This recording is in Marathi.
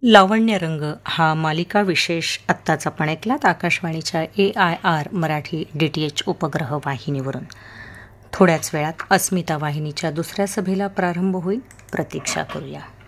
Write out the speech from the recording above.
लावण्यरंग हा मालिका विशेष आत्ताच आपण ऐकलात आकाशवाणीच्या AIR मराठी DTH उपग्रह वाहिनीवरून. थोड्याच वेळात अस्मिता वाहिनीच्या दुसऱ्या सभेला प्रारंभ होईल, प्रतीक्षा करूया.